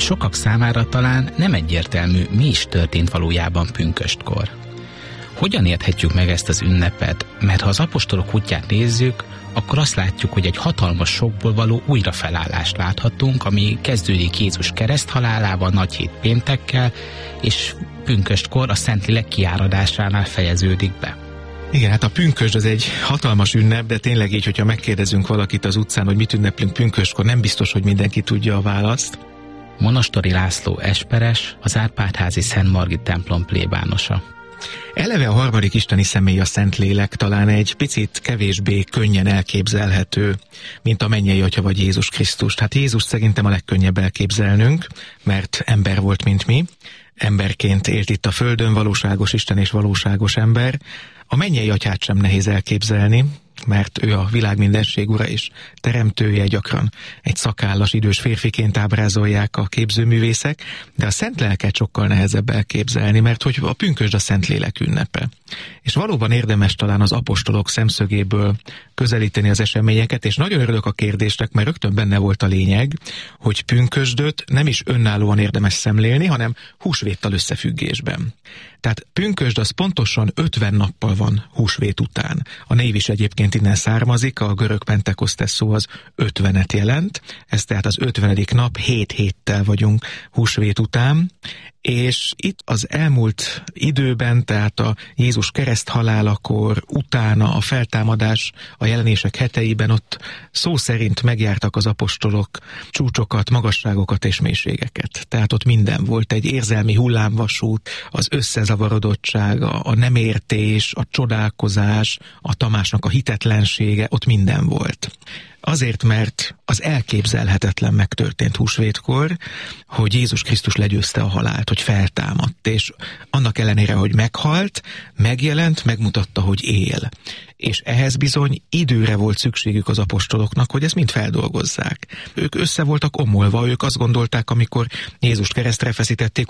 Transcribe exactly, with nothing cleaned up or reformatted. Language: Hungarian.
sokak számára talán nem egyértelmű, mi is történt valójában pünköstkor. Hogyan érthetjük meg ezt az ünnepet? Mert ha az apostolok útját nézzük, akkor azt látjuk, hogy egy hatalmas sokból való újrafelállást láthatunk, ami kezdődik Jézus kereszthalálával, nagy hét péntekkel, és pünköstkor a Szentlélek kiáradásánál fejeződik be. Igen, hát a pünkösd az egy hatalmas ünnep, de tényleg így, hogyha megkérdezünk valakit az utcán, hogy mit ünneplünk pünköstkor, nem biztos, hogy mindenki tudja a választ. Monastori László esperes, az Árpád-házi Szent Margit templom plébánosa. Eleve a harmadik isteni személy, a Szentlélek talán egy picit kevésbé könnyen elképzelhető, mint a mennyei Atya vagy Jézus Krisztus. Hát Jézus szerintem a legkönnyebb elképzelnünk, mert ember volt, mint mi. Emberként élt itt a földön, valóságos Isten és valóságos ember. A mennyei Atyát sem nehéz elképzelni, mert ő a világ mindenség ura és teremtője, gyakran egy szakállas idős férfiként ábrázolják a képzőművészek, de a Szent Lelket sokkal nehezebb elképzelni, mert hogy a pünkösd a Szentlélek ünnepe. És valóban érdemes talán az apostolok szemszögéből közelíteni az eseményeket, és nagyon örülök a kérdésnek, mert rögtön benne volt a lényeg, hogy pünkösdöt nem is önállóan érdemes szemlélni, hanem húsvéttal összefüggésben. Tehát pünkösd az pontosan ötven nappal van húsvét után. A név is egyébként innen származik, a görög pentekosztes szó az ötvenet jelent, ez tehát az ötvenedik nap, hét héttel vagyunk húsvét után, és itt az elmúlt időben, tehát a Jézus kereszthalálakor, utána a feltámadás, a jelenések heteiben ott szó szerint megjártak az apostolok csúcsokat, magasságokat és mélységeket. Tehát ott minden volt, egy érzelmi hullámvasút, az összezavarodottság, a nem értés, a csodálkozás, a Tamásnak a hitetlensége, ott minden volt. Azért, mert az elképzelhetetlen megtörtént húsvétkor, hogy Jézus Krisztus legyőzte a halált, hogy feltámadt, és annak ellenére, hogy meghalt, megjelent, megmutatta, hogy él. És ehhez bizony időre volt szükségük az apostoloknak, hogy ezt mind feldolgozzák. Ők össze voltak omolva, ők azt gondolták, amikor Jézust keresztre feszítették,